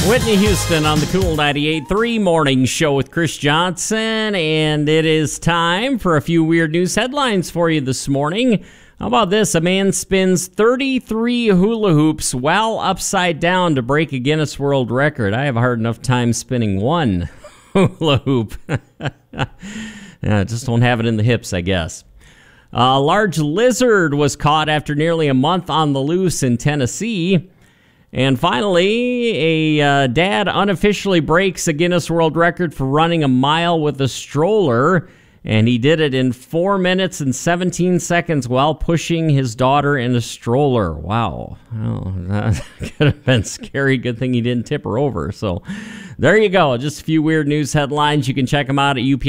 Whitney Houston on the Cool 98.3 Morning Show with Chris Johnson, and it is time for a few weird news headlines for you this morning. How about this? A man spins 33 hula hoops while upside down to break a Guinness World Record. I have a hard enough time spinning one hula hoop. Yeah, just don't have it in the hips, I guess. A large lizard was caught after nearly a month on the loose in Tennessee. And finally, a dad unofficially breaks a Guinness World Record for running a mile with a stroller, and he did it in 4 minutes and 17 seconds while pushing his daughter in a stroller. Wow. Oh, that could have been scary. Good thing he didn't tip her over. So there you go. Just a few weird news headlines. You can check them out at UP.